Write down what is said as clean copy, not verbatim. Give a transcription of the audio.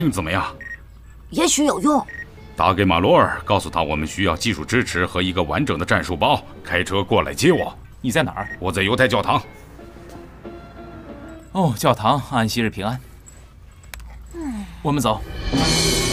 怎么样？ 也许有用。 打给马罗尔，告诉他我们需要技术支持和一个完整的战术包，开车过来接我。 你在哪儿？ 我在犹太教堂。 哦，教堂，安息日平安。我们走。